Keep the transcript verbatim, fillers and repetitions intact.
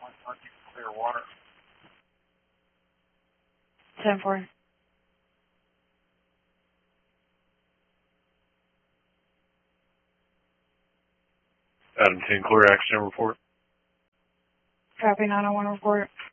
Clear water. ten four. Adam ten, clear accident report. Copy nine oh one report.